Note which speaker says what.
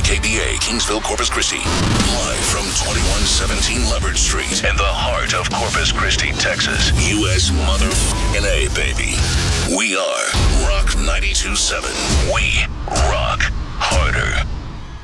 Speaker 1: KBA, Kingsville, Corpus Christi. Live from 2117 Leverage Street in the heart of Corpus Christi, Texas. U.S. mother-f***ing A, baby. We are Rock 92.7. We rock.